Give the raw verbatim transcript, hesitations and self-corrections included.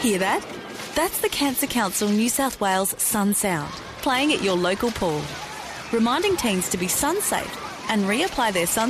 Hear that? That's the Cancer Council New South Wales Sun Sound, playing at your local pool, reminding teens to be sun safe and reapply their sun